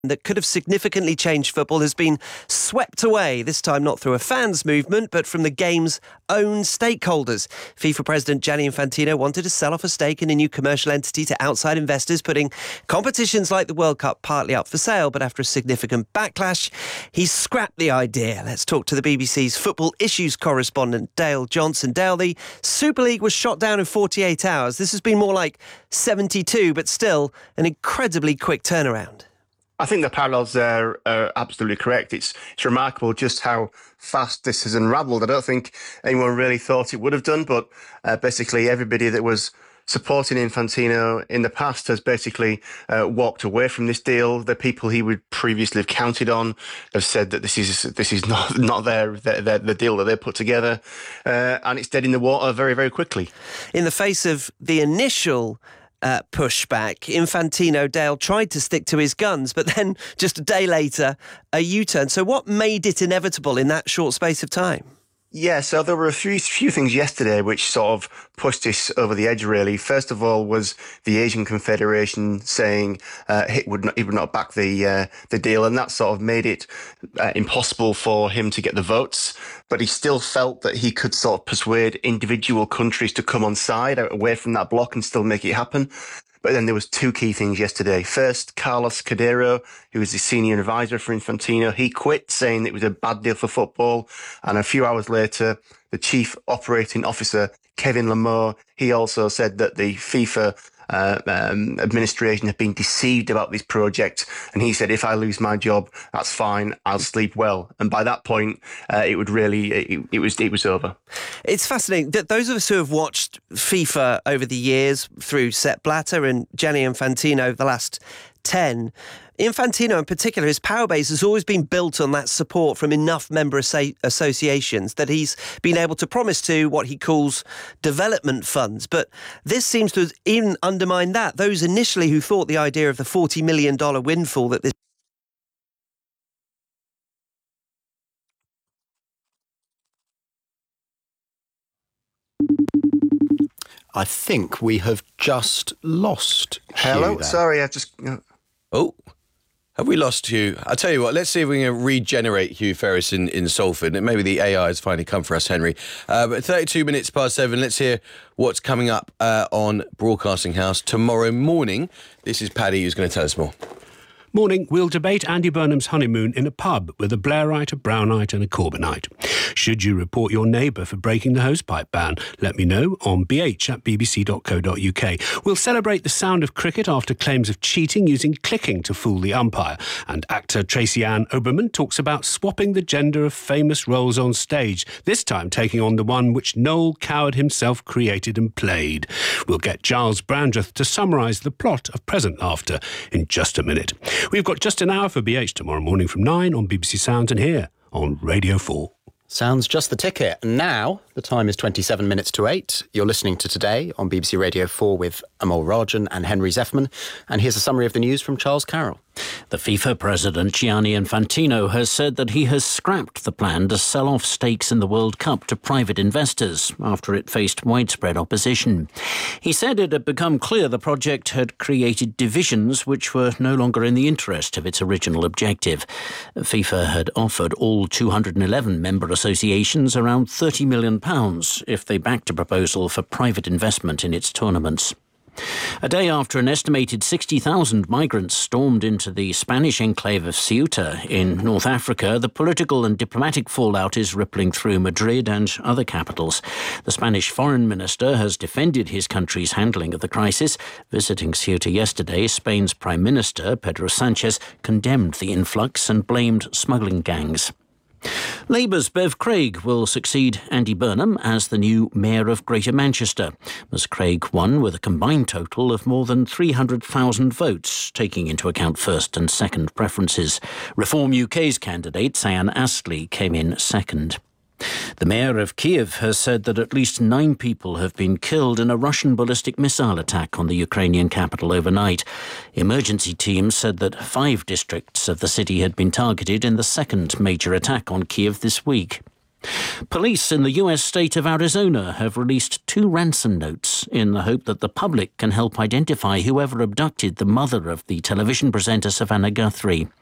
that could have significantly changed football has been swept away, this time not through a fans movement, but from the game's own stakeholders. FIFA President Gianni Infantino wanted to sell off a stake in a new commercial entity to outside investors, putting competitions like the World Cup partly up for sale. But after a significant backlash, he's scrapped the idea. Let's talk to the BBC's football issues correspondent, Dale Johnson. Dale, the Super League was shot down in 48 hours. This has been more like 72, but still an incredibly quick turnaround. I think the parallels there are absolutely correct. It's remarkable just how fast this has unravelled. I don't think anyone really thought it would have done, but basically everybody that was supporting Infantino in the past has basically walked away from this deal. The people he would previously have counted on have said that this is not the deal that they put together, and it's dead in the water very, very quickly. In the face of the initial pushback, Infantino, Dale, tried to stick to his guns, but then just a day later, a U-turn. So what made it inevitable in that short space of time? Yeah, so there were a few things yesterday which sort of pushed this over the edge, really. First of all was the Asian Confederation saying he would not back the deal, and that sort of made it impossible for him to get the votes. But he still felt that he could sort of persuade individual countries to come on side, away from that bloc, and still make it happen. But then there was two key things yesterday. First, Carlos Cordero, who was the senior advisor for Infantino, he quit, saying it was a bad deal for football. And a few hours later, the chief operating officer, Kevin Lamore, he also said that the FIFA administration had been deceived about this project. And he said, if I lose my job, that's fine, I'll sleep well. And by that point, it was over. It's fascinating that those of us who have watched FIFA over the years through Sepp Blatter and Gianni Infantino over the last 10, Infantino in particular, his power base has always been built on that support from enough member associations that he's been able to promise to what he calls development funds. But this seems to even undermine that. Those initially who thought the idea of the $40 million windfall that this... I think we have just lost Hello? Hugh. Sorry, I've just... Oh, have we lost Hugh? I'll tell you what, let's see if we can regenerate Hugh Ferris in Salford. Maybe the AI has finally come for us, Henry. But 32 minutes past 7, let's hear what's coming up on Broadcasting House tomorrow morning. This is Paddy who's going to tell us more. Morning, we'll debate Andy Burnham's honeymoon in a pub with a Blairite, a Brownite and a Corbynite. Should you report your neighbour for breaking the hosepipe ban? Let me know on bh@bbc.co.uk. We'll celebrate the sound of cricket after claims of cheating using clicking to fool the umpire. And actor Tracy Ann Oberman talks about swapping the gender of famous roles on stage, this time taking on the one which Noel Coward himself created and played. We'll get Giles Brandreth to summarise the plot of Present Laughter in just a minute. We've got just an hour for BH tomorrow morning from 9 on BBC Sounds and here on Radio 4. Sounds just the ticket. And now, the time is 27 minutes to 8. You're listening to Today on BBC Radio 4 with Amol Rajan and Henry Zeffman. And here's a summary of the news from Charles Carroll. The FIFA president Gianni Infantino has said that he has scrapped the plan to sell off stakes in the World Cup to private investors after it faced widespread opposition. He said it had become clear the project had created divisions which were no longer in the interest of its original objective. FIFA had offered all 211 member associations around £30 million if they backed a proposal for private investment in its tournaments. A day after an estimated 60,000 migrants stormed into the Spanish enclave of Ceuta in North Africa, the political and diplomatic fallout is rippling through Madrid and other capitals. The Spanish foreign minister has defended his country's handling of the crisis. Visiting Ceuta yesterday, Spain's Prime Minister, Pedro Sanchez, condemned the influx and blamed smuggling gangs. Labour's Bev Craig will succeed Andy Burnham as the new Mayor of Greater Manchester. Ms Craig won with a combined total of more than 300,000 votes, taking into account first and second preferences. Reform UK's candidate, Sayan Astley, came in second. The mayor of Kiev has said that at least 9 people have been killed in a Russian ballistic missile attack on the Ukrainian capital overnight. Emergency teams said that 5 districts of the city had been targeted in the second major attack on Kiev this week. Police in the US state of Arizona have released 2 ransom notes in the hope that the public can help identify whoever abducted the mother of the television presenter Savannah Guthrie.